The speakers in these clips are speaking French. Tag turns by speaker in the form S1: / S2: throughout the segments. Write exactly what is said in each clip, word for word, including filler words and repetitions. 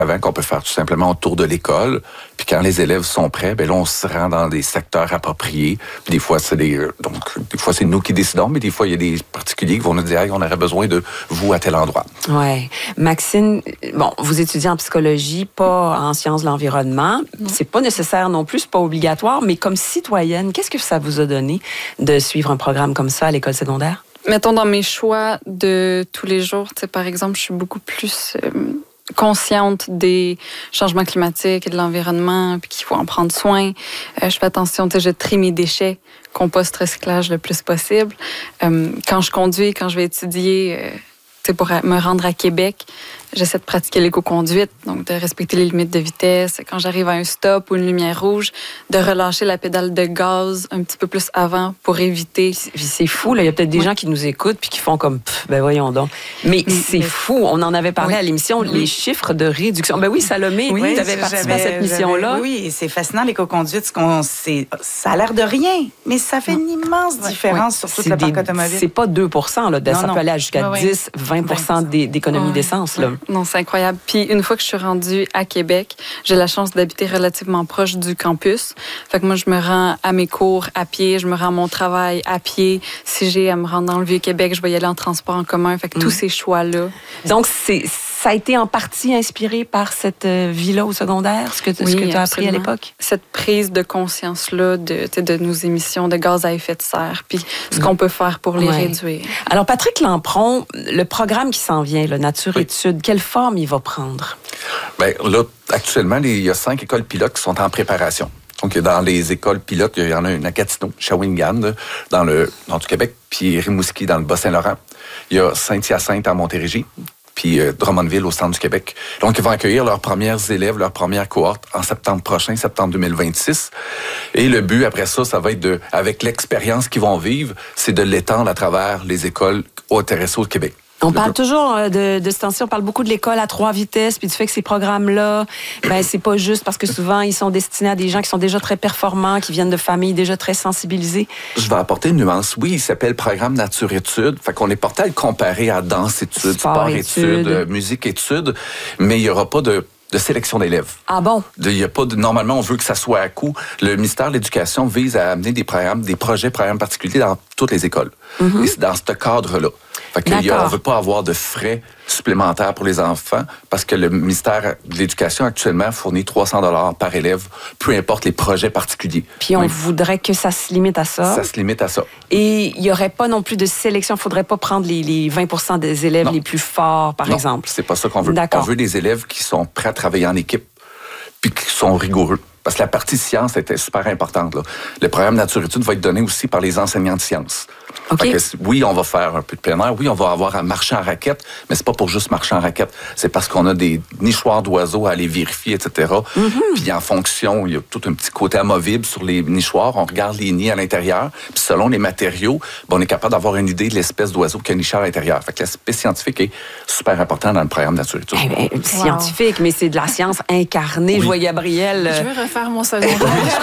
S1: avant qu'on peut faire tout simplement autour de l'école. Puis quand les élèves sont prêts, ben là, on se rend dans des secteurs appropriés. Puis des fois, c'est des, donc, des fois, c'est nous qui décidons, mais des fois, il y a des particuliers qui vont nous dire, hey, on aurait besoin de vous à tel endroit.
S2: Oui. Maxine, bon, vous étudiez en psychologie, pas en sciences de l'environnement. Non. C'est pas nécessaire non plus, c'est pas obligatoire, mais comme citoyenne, qu'est-ce que ça vous a donné de suivre un programme comme ça à l'école secondaire?
S3: Mettons, dans mes choix de tous les jours, tu sais, par exemple, je suis beaucoup plus euh, consciente des changements climatiques et de l'environnement, puis qu'il faut en prendre soin. Euh, je fais attention, tu sais, je trie mes déchets, compost, recyclage le plus possible. Euh, quand je conduis, quand je vais étudier, euh, tu sais, pour me rendre à Québec, j'essaie de pratiquer l'éco-conduite, donc de respecter les limites de vitesse. Quand j'arrive à un stop ou une lumière rouge, de relâcher la pédale de gaz un petit peu plus avant pour éviter.
S2: C'est fou, là. Il y a peut-être des oui. gens qui nous écoutent puis qui font comme, pff, ben voyons donc. Mais oui, c'est mais... fou. On en avait parlé oui. à l'émission, oui. les chiffres de réduction. Ben oui, Salomé, oui, tu avais participé à cette mission-là.
S4: Oui, c'est fascinant, l'éco-conduite. Ce qu'on, c'est, ça a l'air de rien, mais ça fait une immense oui. différence oui. sur toute la parc automobile.
S2: C'est pas deux pour cent, là. De, non, ça non. peut aller jusqu'à oui, dix, vingt pour cent d'économie oui. d'essence, là.
S3: Non, c'est incroyable. Puis une fois que je suis rendue à Québec, j'ai la chance d'habiter relativement proche du campus. Fait que moi, je me rends à mes cours à pied, je me rends à mon travail à pied. Si j'ai à me rendre dans le Vieux-Québec, je vais y aller en transport en commun. Fait que mmh. tous ces choix-là.
S2: Donc, c'est, ça a été en partie inspiré par cette vie-là au secondaire, ce que,
S3: oui,
S2: ce que tu as appris à l'époque?
S3: Cette prise de conscience-là de, de nos émissions de gaz à effet de serre, puis ce mmh. qu'on peut faire pour les ouais. réduire.
S2: Alors, Patrick Lampron, le programme qui s'en vient, le Nature oui. Études, quelle forme il va prendre?
S1: Bien, là, actuellement, il y a cinq écoles pilotes qui sont en préparation. Donc, dans les écoles pilotes, il y en a une à Gatineau, Shawinigan, dans le nord du Québec, puis Rimouski, dans le Bas-Saint-Laurent. Il y a Saint-Hyacinthe en Montérégie, puis euh, Drummondville, au centre du Québec. Donc, ils vont accueillir leurs premiers élèves, leurs premières cohortes en septembre prochain, septembre deux mille vingt-six. Et le but, après ça, ça va être de, avec l'expérience qu'ils vont vivre, c'est de l'étendre à travers les écoles intéressées au Québec.
S2: On parle toujours de, de ce temps-ci, on parle beaucoup de l'école à trois vitesses, puis du fait que ces programmes-là, ben c'est pas juste parce que souvent, ils sont destinés à des gens qui sont déjà très performants, qui viennent de familles déjà très sensibilisées.
S1: Je vais apporter une nuance. Oui, il s'appelle Programme Nature Études. Fait qu'on est porté à le comparer à Danse Études, Sport, sport études, études, Musique Études, mais il y aura pas de de sélection d'élèves.
S2: Ah bon?
S1: Il y a pas de, normalement, on veut que ça soit à coup. Le ministère de l'Éducation vise à amener des programmes, des projets, programmes particuliers dans toutes les écoles. Mm-hmm. Et c'est dans ce cadre-là. Fait que y a, on ne veut pas avoir de frais supplémentaires pour les enfants parce que le ministère de l'Éducation actuellement fournit trois cents dollars par élève, peu importe les projets particuliers.
S2: Puis on
S1: oui.
S2: voudrait que ça se limite à ça.
S1: Ça se limite à ça.
S2: Et il n'y aurait pas non plus de sélection. Il ne faudrait pas prendre les, les vingt pour cent des élèves non. les plus forts, par
S1: non,
S2: exemple.
S1: C'est pas ça qu'on veut.
S2: D'accord.
S1: On veut des élèves qui sont prêts à travailler en équipe puis qui sont rigoureux. Parce que la partie science était super importante. Là. Le programme Nature Études va être donné aussi par les enseignants de sciences.
S2: Okay.
S1: Que, oui, on va faire un peu de plein air. Oui, on va avoir à marcher en raquette, mais c'est pas pour juste marcher en raquette. C'est parce qu'on a des nichoirs d'oiseaux à aller vérifier, et cetera. Mm-hmm. Puis en fonction, il y a tout un petit côté amovible sur les nichoirs. On regarde les nids à l'intérieur. Puis selon les matériaux, ben, on est capable d'avoir une idée de l'espèce d'oiseau qui a niché à l'intérieur. Fait que l'aspect scientifique est super important dans le programme Nature Études.
S2: Eh bien, wow. Scientifique, mais c'est de la science incarnée. Oui. Je vois Gabrielle.
S5: Je veux refaire mon secondaire.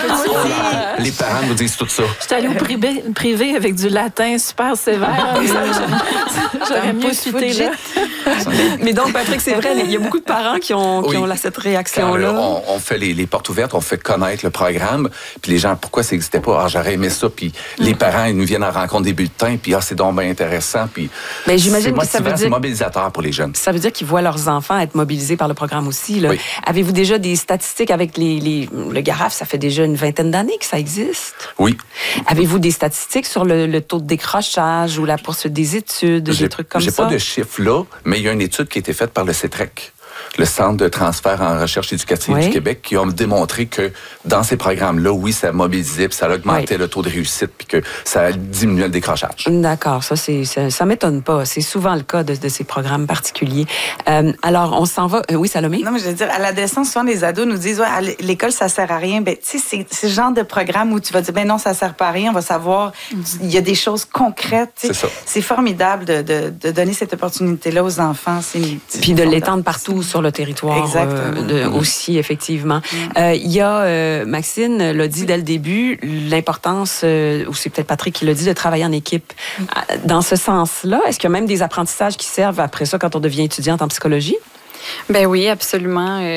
S1: Les parents nous disent tout ça.
S5: J'étais allée au privé, privé avec du latin super sévère. J'aurais mieux cité là.
S2: Mais donc, Patrick, c'est vrai, il y a beaucoup de parents qui ont, qui oui. ont là, cette réaction-là.
S1: On, on fait les, les portes ouvertes, on fait connaître le programme, puis les gens, pourquoi ça n'existait pas? Ah, j'aurais aimé ça, puis mm. les parents, ils nous viennent à rencontre des bulletins, puis ah, c'est donc bien intéressant, puis
S2: ben, j'imagine que ça veut dire...
S1: c'est mobilisateur pour les jeunes.
S2: Ça veut dire qu'ils voient leurs enfants être mobilisés par le programme aussi. Là.
S1: Oui.
S2: Avez-vous déjà des statistiques avec les, les, le GARAF? Ça fait déjà une vingtaine d'années que ça existe.
S1: Oui.
S2: Avez-vous des statistiques sur le, le taux de décrochage ou la poursuite des études,
S1: j'ai,
S2: des trucs comme
S1: j'ai
S2: ça?
S1: J'ai pas de chiffres là, mais il y a une étude qui a été faite par le C E T R E C, le Centre de transfert en recherche éducative oui. du Québec, qui ont démontré que dans ces programmes-là, oui, ça mobilisait, puis ça augmentait oui. le taux de réussite, puis que ça diminuait le décrochage.
S2: D'accord, ça, c'est, ça, ça m'étonne pas. C'est souvent le cas de, de ces programmes particuliers. Euh, alors, on s'en va... Euh, oui, Salomé?
S4: Non, mais je veux dire, à l'adolescence, souvent, les ados nous disent, ouais, à l'école, ça sert à rien. Ben, tu sais, c'est, c'est ce genre de programme où tu vas dire, ben non, ça sert pas à rien. On va savoir, il y a des choses concrètes.
S1: C'est ça.
S4: C'est formidable de, de, de donner cette opportunité-là aux enfants. C'est, c'est
S2: puis de l'étendre partout sur le territoire euh, de, aussi, effectivement. Il euh, y a, euh, Maxine l'a dit dès le début, l'importance, euh, ou c'est peut-être Patrick qui l'a dit, de travailler en équipe. Dans ce sens-là, est-ce qu'il y a même des apprentissages qui servent après ça quand on devient étudiante en psychologie?
S3: Ben oui, absolument.